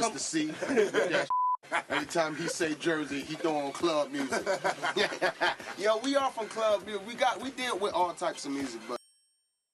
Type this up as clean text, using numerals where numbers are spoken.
Mr. C. Anytime he say Jersey, he throw on club music. Yo, we are from club music. We deal with all types of music, but